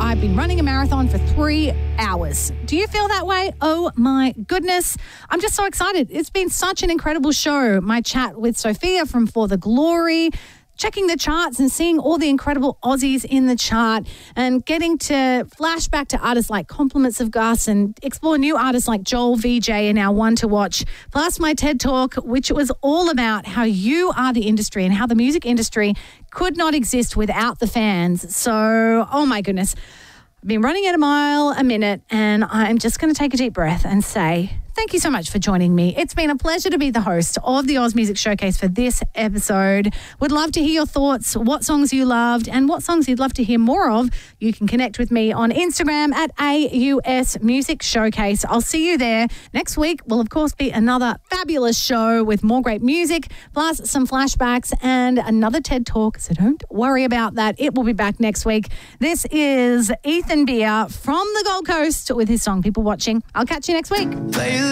I've been running a marathon for 3 hours. Do you feel that way? Oh my goodness. I'm just so excited. It's been such an incredible show. My chat with Sophia from For the Glory, checking the charts and seeing all the incredible Aussies in the chart and getting to flash back to artists like Compliments of Gus and explore new artists like Joel VJ in our One to Watch, plus my TED Talk, which was all about how you are the industry and how the music industry could not exist without the fans. So, oh my goodness, I've been running at a mile a minute and I'm just going to take a deep breath and say thank you so much for joining me. It's been a pleasure to be the host of the Oz Music Showcase for this episode. Would love to hear your thoughts, what songs you loved and what songs you'd love to hear more of. You can connect with me on Instagram at AUS Music Showcase. I'll see you there. Next week will, of course, be another fabulous show with more great music, plus some flashbacks and another TED Talk. So don't worry about that. It will be back next week. This is Ethan Beer from the Gold Coast with his song People Watching. I'll catch you next week.